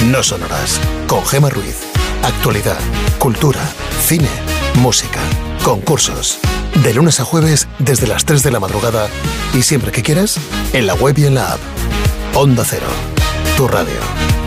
No son horas. Con Gemma Ruiz. Actualidad, cultura, cine, música, concursos. De lunes a jueves desde las 3 de la madrugada y siempre que quieras, en la web y en la app. Onda Cero, tu radio.